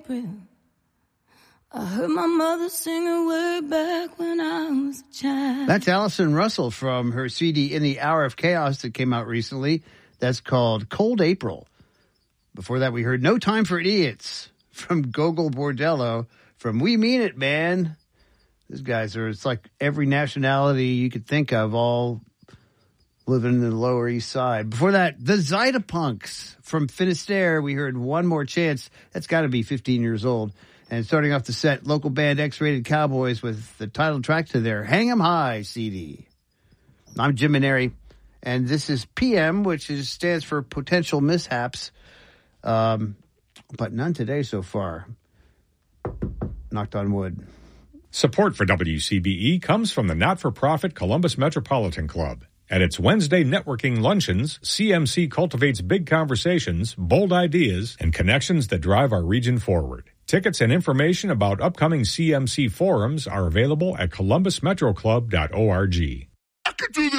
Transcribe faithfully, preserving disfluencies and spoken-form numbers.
April. I heard my mother singing way back when I was a child. That's Allison Russell from her C D In the Hour of Chaos that came out recently. That's called Cold April. Before that, we heard No Time for Idiots from Gogol Bordello from We Mean It, Man. These guys are, it's like every nationality you could think of, all living in the Lower East Side. Before that, the Zydepunks from Finisterre. We heard One More Chance. That's got to be fifteen years old. And starting off the set, local band X-Rated Cowboys with the title track to their Hang 'em High C D. I'm Jim Maneri, and this is P M, which is, stands for Potential Mishaps, um, but none today so far. Knocked on wood. Support for W C B E comes from the not-for-profit Columbus Metropolitan Club. At its Wednesday networking luncheons, C M C cultivates big conversations, bold ideas, and connections that drive our region forward. Tickets and information about upcoming C M C forums are available at columbus metro club dot org. I could do this.